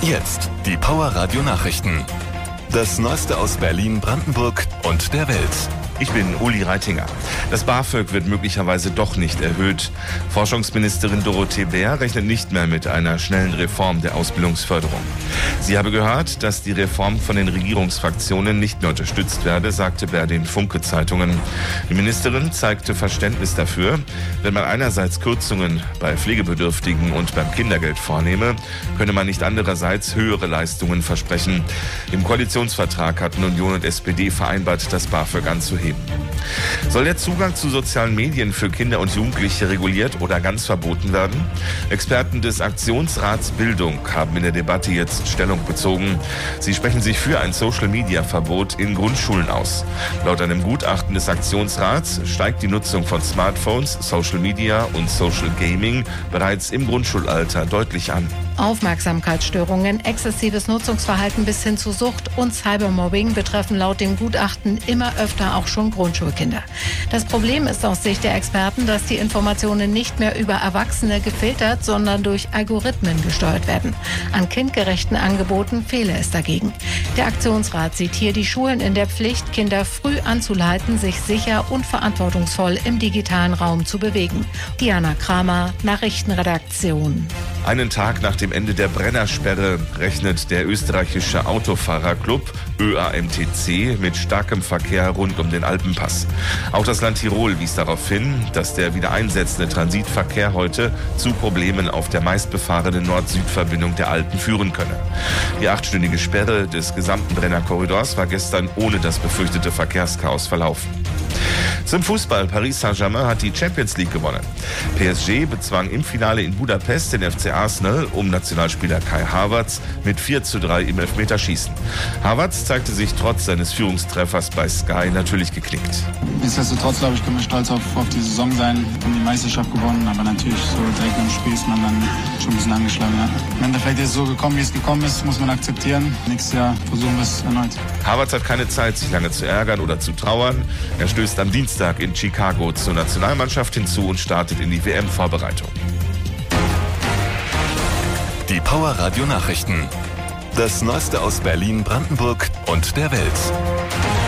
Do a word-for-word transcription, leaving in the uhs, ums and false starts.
Jetzt die Power Radio Nachrichten. Das Neueste aus Berlin, Brandenburg und der Welt. Ich bin Uli Reitinger. Das BAföG wird möglicherweise doch nicht erhöht. Forschungsministerin Dorothee Bär rechnet nicht mehr mit einer schnellen Reform der Ausbildungsförderung. Sie habe gehört, dass die Reform von den Regierungsfraktionen nicht mehr unterstützt werde, sagte Bär den Funke-Zeitungen. Die Ministerin zeigte Verständnis dafür, wenn man einerseits Kürzungen bei Pflegebedürftigen und beim Kindergeld vornehme, könne man nicht andererseits höhere Leistungen versprechen. Im Koalitionsvertrag hatten Union und S P D vereinbart, das BAföG anzuheben. Soll der Zugang zu sozialen Medien für Kinder und Jugendliche reguliert oder ganz verboten werden? Experten des Aktionsrats Bildung haben in der Debatte jetzt Stellung bezogen. Sie sprechen sich für ein Social-Media-Verbot in Grundschulen aus. Laut einem Gutachten des Aktionsrats steigt die Nutzung von Smartphones, Social Media und Social Gaming bereits im Grundschulalter deutlich an. Aufmerksamkeitsstörungen, exzessives Nutzungsverhalten bis hin zu Sucht und Cybermobbing betreffen laut dem Gutachten immer öfter auch schon Grundschulkinder. Das Problem ist aus Sicht der Experten, dass die Informationen nicht mehr über Erwachsene gefiltert, sondern durch Algorithmen gesteuert werden. An kindgerechten Angeboten fehle es dagegen. Der Aktionsrat sieht hier die Schulen in der Pflicht, Kinder früh anzuleiten, sich sicher und verantwortungsvoll im digitalen Raum zu bewegen. Diana Kramer, Nachrichtenredaktion. Einen Tag nach dem Ende der Brennersperre rechnet der österreichische Autofahrerclub Ö A M T C mit starkem Verkehr rund um den Alpenpass. Auch das Land Tirol wies darauf hin, dass der wieder einsetzende Transitverkehr heute zu Problemen auf der meistbefahrenen Nord-Süd-Verbindung der Alpen führen könne. Die achtstündige Sperre des gesamten Brennerkorridors war gestern ohne das befürchtete Verkehrschaos verlaufen. Zum Fußball. Paris Saint-Germain hat die Champions League gewonnen. P S G bezwang im Finale in Budapest den F C Arsenal um Nationalspieler Kai Havertz mit vier zu drei im Elfmeterschießen. Havertz zeigte sich trotz seines Führungstreffers bei Sky natürlich geknickt. Nichtsdestotrotz, glaube ich, können wir stolz auf, auf die Saison sein. Wir haben die Meisterschaft gewonnen, aber natürlich so direkt im Spiel ist man dann schon ein bisschen angeschlagen. Ja. Im Endeffekt ist es so gekommen, wie es gekommen ist, muss man akzeptieren. Nächstes Jahr versuchen wir es erneut. Havertz hat keine Zeit, sich lange zu ärgern oder zu trauern. Er stößt am Dienstag in Chicago zur Nationalmannschaft hinzu und startet in die W M-Vorbereitung. Die Power Radio Nachrichten. Das Neueste aus Berlin, Brandenburg und der Welt.